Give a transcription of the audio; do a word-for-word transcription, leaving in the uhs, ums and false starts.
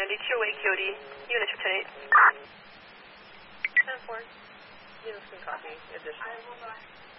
to your way, Coyote. Units for ten eight. ten four. Units can copy. Additional.